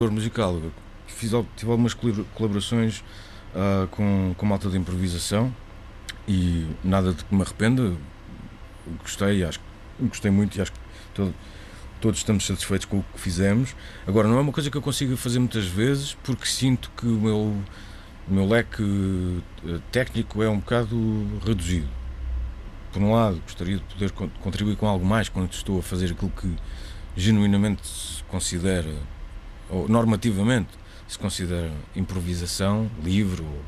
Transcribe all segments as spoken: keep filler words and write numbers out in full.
Musical. Eu fiz, al- tive algumas colabora- colaborações ah, com, com malta de improvisação e nada de que me arrependa. Gostei, acho que gostei muito e acho que todo- todos estamos satisfeitos com o que fizemos. Agora, não é uma coisa que eu consiga fazer muitas vezes porque sinto que o meu, o meu leque eh, técnico é um bocado reduzido. Por um lado, gostaria de poder con- contribuir com algo mais quando estou a fazer aquilo que genuinamente se considera, ou normativamente se considera improvisação livre ou,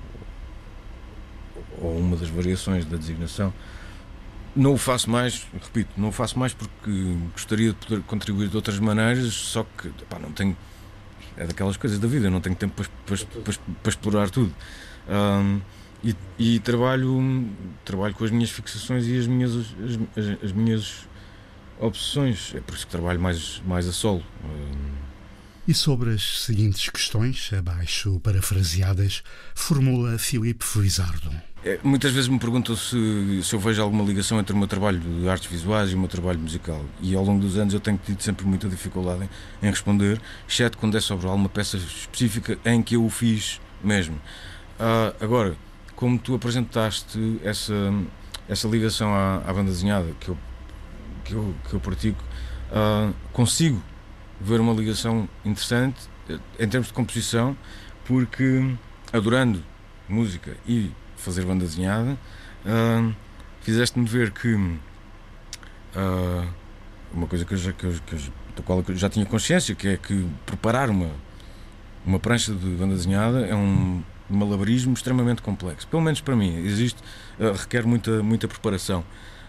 ou uma das variações da designação. Não o faço mais, repito, não o faço mais porque gostaria de poder contribuir de outras maneiras, só que pá, não tenho. É daquelas coisas da vida, não tenho tempo para, para, para, para explorar tudo. Ahm, e, e trabalho, trabalho com as minhas fixações e as minhas, as, as, as minhas obsessões. É por isso que trabalho mais, mais a solo. Ahm, E sobre as seguintes questões, abaixo parafraseadas, formula Filipe Felizardo. É, muitas vezes me perguntam se, se eu vejo alguma ligação entre o meu trabalho de artes visuais e o meu trabalho musical. E ao longo dos anos eu tenho tido sempre muita dificuldade em, em responder, exceto quando é sobre alguma peça específica em que eu o fiz mesmo. Ah, agora, como tu apresentaste essa, essa ligação à, à banda desenhada que eu, que eu, que eu pratico, ah, consigo ver uma ligação interessante eh, em termos de composição, porque adorando música e fazer banda desenhada, uh, fizeste-me ver que uh, uma coisa que eu já, que eu, que eu, da qual eu já tinha consciência, que é que preparar uma, uma prancha de banda desenhada é um malabarismo extremamente complexo. Pelo menos para mim, existe, uh, requer muita, muita preparação.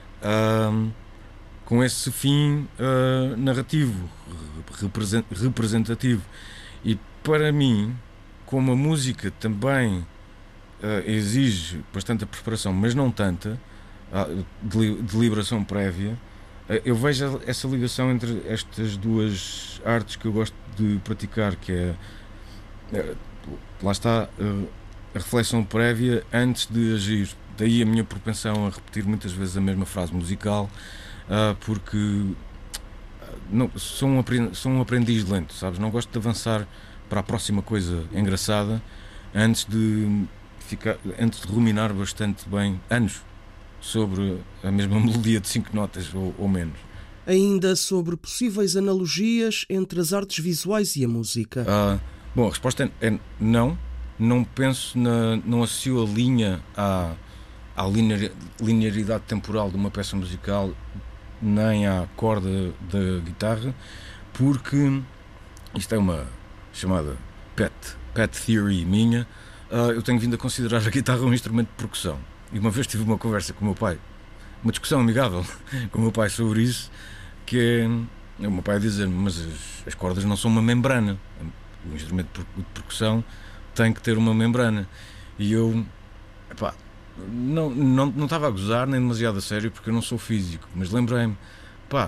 Uh, com esse fim uh, narrativo, represent, representativo. E para mim, como a música também Uh, exige bastante preparação, mas não tanta uh, de deliberação prévia. Uh, eu vejo essa ligação entre estas duas artes que eu gosto de praticar, que é uh, lá está uh, a reflexão prévia antes de agir. Daí a minha propensão a repetir muitas vezes a mesma frase musical, uh, porque uh, não, sou, um aprendiz, sou um aprendiz lento, sabes? Não gosto de avançar para a próxima coisa engraçada antes de Ficar, antes de ruminar bastante bem anos sobre a mesma melodia de cinco notas ou, ou menos. Ainda sobre possíveis analogias entre as artes visuais e a música. Ah, bom, a resposta é, é não. Não penso, na, não associo a linha à, à linear, linearidade temporal de uma peça musical, nem à corda da guitarra, porque isto é uma chamada pet, pet theory minha. Uh, eu tenho vindo a considerar a guitarra um instrumento de percussão. E uma vez tive uma conversa com o meu pai, uma discussão amigável com o meu pai sobre isso, que é o meu pai a dizer-me, mas as, as cordas não são uma membrana. O instrumento de percussão tem que ter uma membrana. E eu, epá, não, não, não estava a gozar nem demasiado a sério, porque eu não sou físico, mas lembrei-me, pá,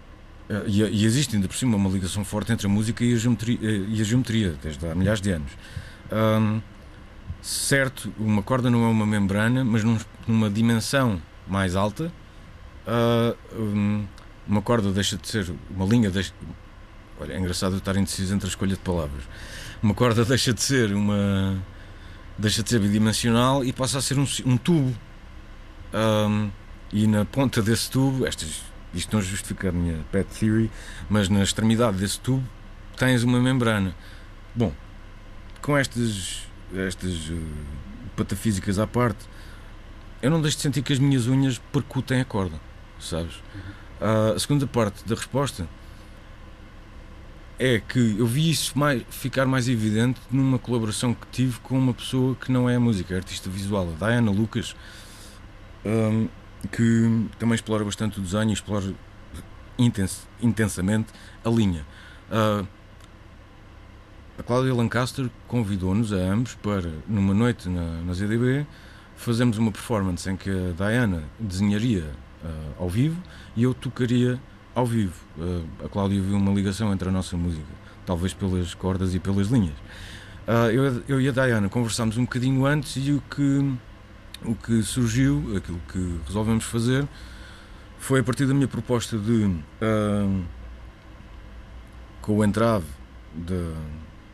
e, e existe ainda por cima uma ligação forte entre a música e a geometria, e a geometria desde há milhares de anos. Um, Certo, uma corda não é uma membrana, mas num, numa dimensão mais alta, uh, um, uma corda deixa de ser uma linha. Deixa, olha, é engraçado eu estar indeciso entre a escolha de palavras. Uma corda deixa de ser uma, deixa de ser bidimensional e passa a ser um, um tubo. Um, e na ponta desse tubo, estas, isto não justifica a minha pet theory, mas na extremidade desse tubo tens uma membrana. Bom, com estas estas uh, patafísicas à parte, eu não deixo de sentir que as minhas unhas percutem a corda, sabes? Uh, a segunda parte da resposta é que eu vi isso mais, ficar mais evidente numa colaboração que tive com uma pessoa que não é música, é artista visual, a Diana Lucas, um, que também explora bastante o desenho e explora intens, intensamente a linha. Uh, A Cláudia Lancaster convidou-nos a ambos para, numa noite na, na Z D B, fazermos uma performance em que a Diana desenharia uh, ao vivo e eu tocaria ao vivo. Uh, a Cláudia viu uma ligação entre a nossa música, talvez pelas cordas e pelas linhas. Uh, eu, eu e a Diana conversámos um bocadinho antes e o que, o que surgiu, aquilo que resolvemos fazer, foi a partir da minha proposta de, uh, com o entrave de